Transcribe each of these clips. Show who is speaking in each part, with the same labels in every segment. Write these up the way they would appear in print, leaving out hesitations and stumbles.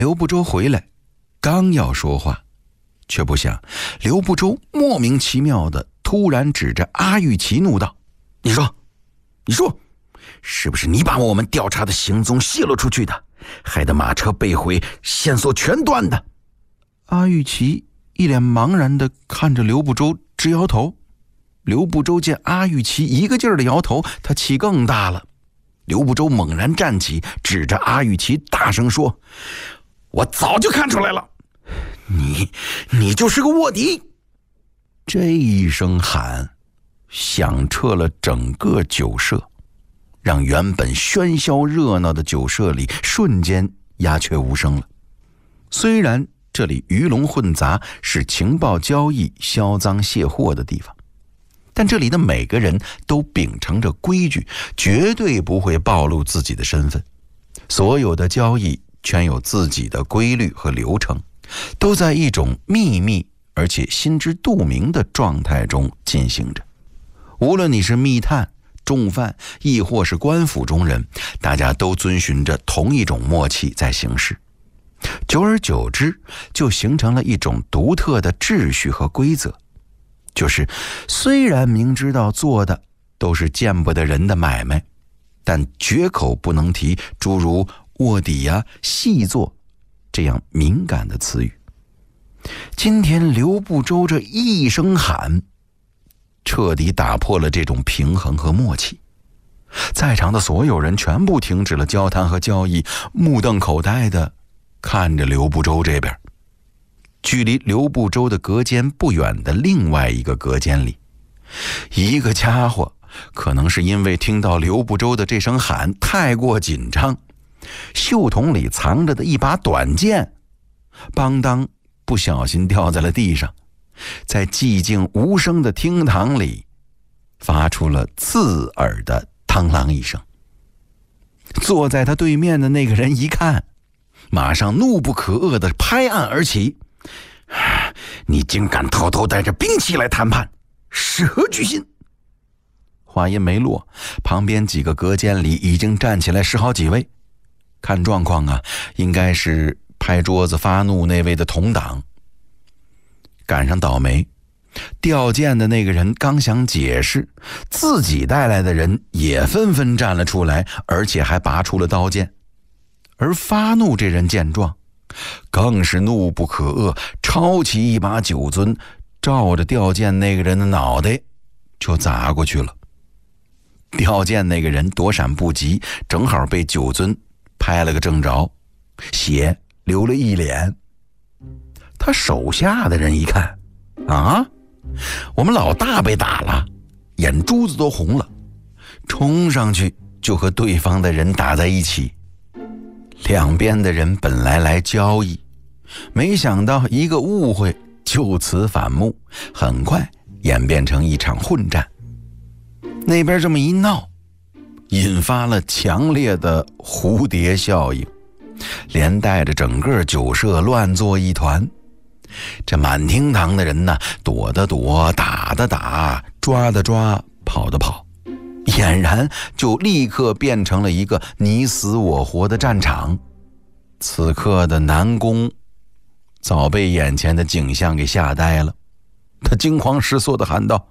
Speaker 1: 刘不周回来，刚要说话，却不想刘不周莫名其妙的突然指着阿玉琪怒道：“你说，是不是你把我们调查的行踪泄露出去的，害得马车被毁，线索全断的？”阿玉琪一脸茫然地看着刘不周，直摇头。刘不周见阿玉琪一个劲儿的摇头，他气更大了。刘不周猛然站起，指着阿玉琪大声说：“我早就看出来了，你就是个卧底！”这一声喊响彻了整个酒社，让原本喧嚣热闹的酒社里瞬间鸦雀无声了。虽然这里鱼龙混杂，是情报交易、销赃卸货的地方，但这里的每个人都秉承着规矩，绝对不会暴露自己的身份。所有的交易全有自己的规律和流程，都在一种秘密而且心知肚明的状态中进行着。无论你是密探、重犯，亦或是官府中人，大家都遵循着同一种默契在行事。久而久之，就形成了一种独特的秩序和规则，就是虽然明知道做的都是见不得人的买卖，但绝口不能提诸如卧底呀、细作这样敏感的词语。今天刘不周这一声喊，彻底打破了这种平衡和默契。在场的所有人全部停止了交谈和交易，目瞪口呆地看着刘不周这边。距离刘不周的隔间不远的另外一个隔间里，一个家伙可能是因为听到刘不周的这声喊太过紧张，袖筒里藏着的一把短剑邦当不小心掉在了地上，在寂静无声的厅堂里发出了刺耳的螳螂一声。坐在他对面的那个人一看，马上怒不可遏地拍案而起：“你竟敢偷偷带着兵器来谈判，是何居心？”话音没落，旁边几个隔间里已经站起来十好几位，看状况啊，应该是拍桌子发怒那位的同党。赶上倒霉，调剑的那个人刚想解释，自己带来的人也纷纷站了出来，而且还拔出了刀剑。而发怒这人见状，更是怒不可遏，抄起一把酒樽，照着调剑那个人的脑袋就砸过去了。调剑那个人躲闪不及，正好被酒樽拍了个正着，血流了一脸。他手下的人一看，啊，我们老大被打了，眼珠子都红了，冲上去就和对方的人打在一起。两边的人本来交易，没想到一个误会就此反目，很快演变成一场混战。那边这么一闹，引发了强烈的蝴蝶效应，连带着整个酒社乱作一团。这满厅堂的人呢，躲的躲，打的打，抓的抓，跑的跑，俨然就立刻变成了一个你死我活的战场。此刻的南宫早被眼前的景象给吓呆了，他惊慌失措地喊道：“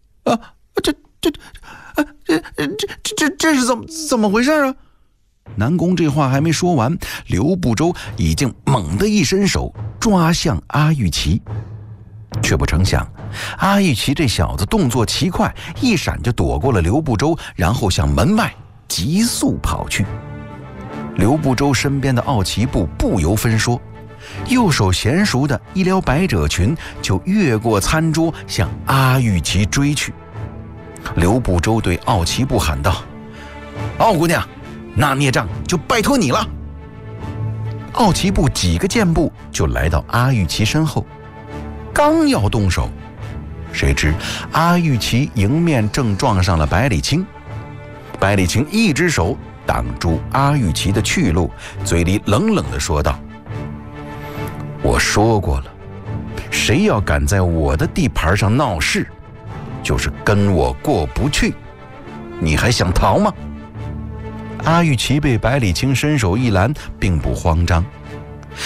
Speaker 1: 这是怎么回事啊？”南宫这话还没说完，刘不周已经猛地一伸手抓向阿玉琪，却不成想阿玉琪这小子动作奇快，一闪就躲过了刘不周，然后向门外急速跑去。刘不周身边的奥奇布不由分说，右手娴熟的一撩百褶裙，就越过餐桌向阿玉琪追去。刘不周对奥奇布喊道：“奥姑娘，那孽障就拜托你了。”奥奇布几个箭步就来到阿玉琪身后，刚要动手，谁知阿玉琪迎面正撞上了百里清。百里清一只手挡住阿玉琪的去路，嘴里冷冷地说道：“我说过了，谁要敢在我的地盘上闹事，就是跟我过不去，你还想逃吗？”阿玉琪被百里清伸手一拦，并不慌张，